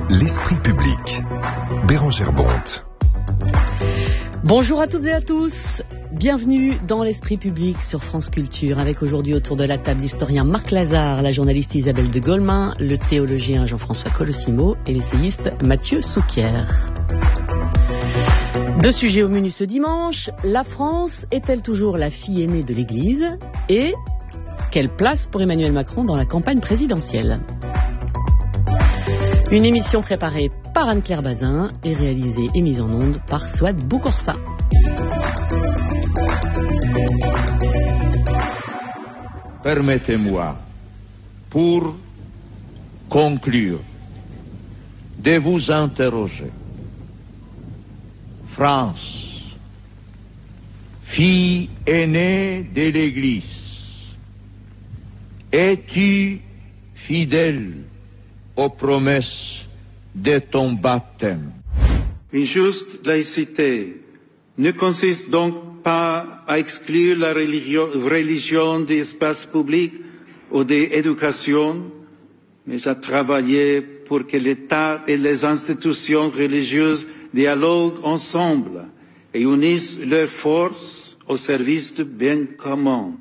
L'esprit public. Bérangère Bonte. Bonjour à toutes et à tous. Bienvenue dans l'Esprit public sur France Culture, avec aujourd'hui autour de la table l'historien Marc Lazare, la journaliste Isabelle de Golemin, le théologien Jean-François Colosimo et l'essayiste Mathieu Souquier. Deux sujets au menu ce dimanche. La France est-elle toujours la fille aînée de l'Église? Et quelle place pour Emmanuel Macron dans la campagne présidentielle? Une émission préparée par Anne-Claire Bazin et réalisée et mise en onde par Souad Boukorsa. Permettez-moi, pour conclure, de vous interroger. France, fille aînée de l'Église, es-tu fidèle aux promesses de ton baptême? Une juste laïcité ne consiste donc pas à exclure la religion des espaces publics ou des éducations, mais à travailler pour que l'État et les institutions religieuses dialoguent ensemble et unissent leurs forces au service du bien commun.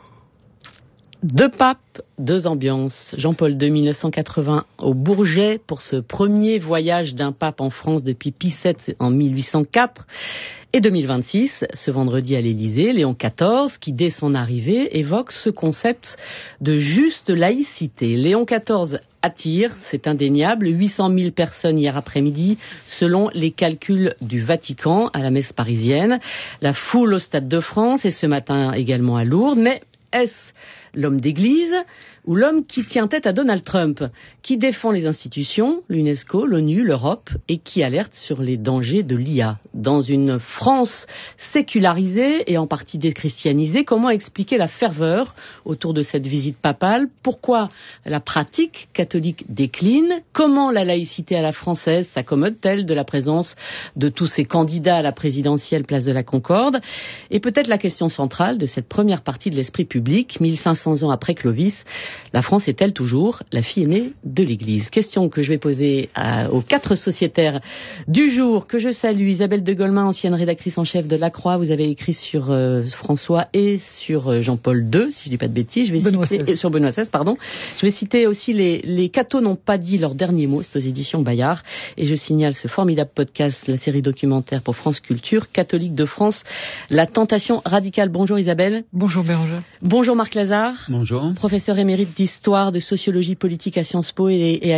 Deux papes, deux ambiances. Jean-Paul II, 1980, au Bourget, pour ce premier voyage d'un pape en France depuis Pie VII en 1804. Et 2026, ce vendredi à l'Élysée, Léon XIV, qui dès son arrivée évoque ce concept de juste laïcité. Léon XIV attire, c'est indéniable, 800 000 personnes hier après-midi, selon les calculs du Vatican, à la messe parisienne. La foule au Stade de France et ce matin également à Lourdes. Mais est-ce l'homme d'église ou l'homme qui tient tête à Donald Trump, qui défend les institutions, l'UNESCO, l'ONU, l'Europe, et qui alerte sur les dangers de l'IA? Dans une France sécularisée et en partie déchristianisée, comment expliquer la ferveur autour de cette visite papale? Pourquoi la pratique catholique décline? Comment la laïcité à la française s'accommode-t-elle de la présence de tous ces candidats à la présidentielle place de la Concorde? Et peut-être la question centrale de cette première partie de l'Esprit public, 1500 ans après Clovis, la France est-elle toujours la fille aînée de l'Église? Question que je vais poser aux quatre sociétaires du jour, que je salue. Isabelle de Golemin, ancienne rédactrice en chef de La Croix. Vous avez écrit sur François et sur Jean-Paul II, si je dis pas de bêtises. Sur Benoît XVI, pardon. Je vais citer aussi les cathos n'ont pas dit leur dernier mot, c'est aux éditions Bayard. Et je signale ce formidable podcast, la série documentaire pour France Culture, Catholique de France, la tentation radicale. Bonjour Isabelle. Bonjour Bérangère. Bonjour Marc Lazare. Bonjour. Professeur émérite d'histoire, de sociologie politique à Sciences Po et